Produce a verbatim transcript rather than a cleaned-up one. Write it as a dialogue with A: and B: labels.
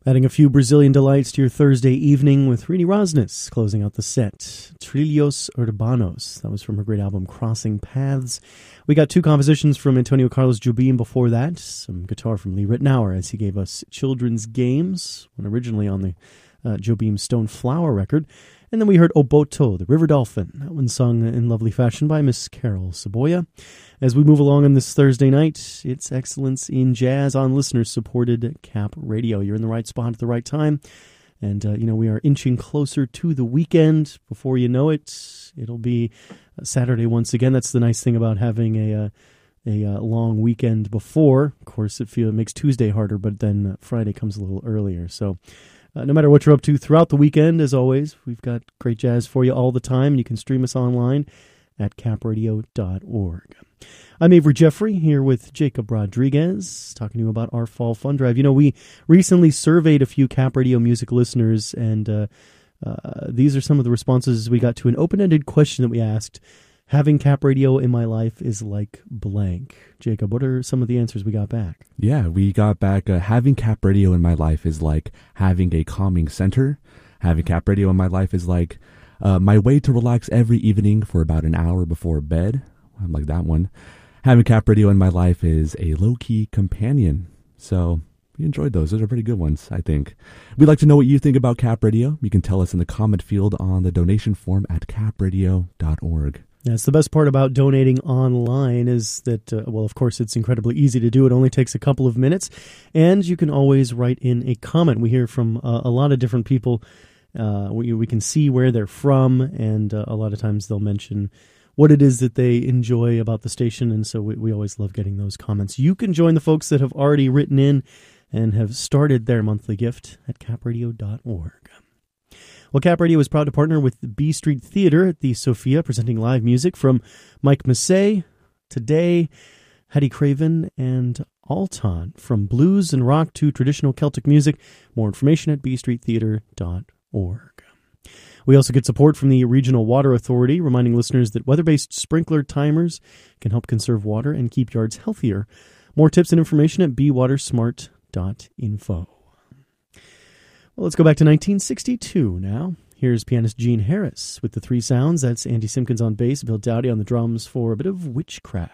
A: Adding a few Brazilian delights to your Thursday evening with Rini Rosnes closing out the set. Trilhos Urbanos. That was from her great album Crossing Paths. We got two compositions from Antonio Carlos Jobim before that. Some guitar from Lee Ritenour as he gave us Children's Games, one originally on the uh, Jobim Stone Flower record. And then we heard Oboto, the River Dolphin. That one sung in lovely fashion by Miss Carol Saboya. As we move along on this Thursday night, it's excellence in jazz on listener-supported Cap Radio. You're in the right spot at the right time. And, uh, you know, we are inching closer to the weekend. Before you know it, it'll be Saturday once again. That's the nice thing about having a... Uh, a uh, long weekend before. Of course, it, feel, it makes Tuesday harder, but then uh, Friday comes a little earlier. So uh, no matter what you're up to throughout the weekend, as always, we've got great jazz for you all the time. You can stream us online at cap radio dot org. I'm Avery Jeffrey here with Jacob Rodriguez, talking to you about our Fall Fun Drive. You know, we recently surveyed a few Cap Radio music listeners, and uh, uh, these are some of the responses we got to an open-ended question that we asked. Having Cap Radio in my life is like blank. Jacob, what are some of the answers we got back?
B: Yeah, we got back, uh, having Cap Radio in my life is like having a calming center. Having Cap Radio in my life is like uh, my way to relax every evening for about an hour before bed. I like that one. Having Cap Radio in my life is a low-key companion. So we enjoyed those. Those are pretty good ones, I think. We'd like to know what you think about Cap Radio. You can tell us in the comment field on the donation form at cap radio dot org.
A: That's the best part about donating online is that, uh, well, of course, it's incredibly easy to do. It only takes a couple of minutes, and you can always write in a comment. We hear from uh, a lot of different people. Uh, we, we can see where they're from, and uh, a lot of times they'll mention what it is that they enjoy about the station, and so we, we always love getting those comments. You can join the folks that have already written in and have started their monthly gift at cap radio dot org. Well, Cap Radio is proud to partner with the B Street Theater at the Sophia, presenting live music from Mike Massey, Today, Hattie Craven, and Alton. From blues and rock to traditional Celtic music. More information at b street theater dot org. We also get support from the Regional Water Authority, reminding listeners that weather-based sprinkler timers can help conserve water and keep yards healthier. More tips and information at b water smart dot info. Well, let's go back to nineteen sixty-two now. Here's pianist Gene Harris with the three sounds. That's Andy Simpkins on bass, Bill Dowdy on the drums for a bit of Witchcraft.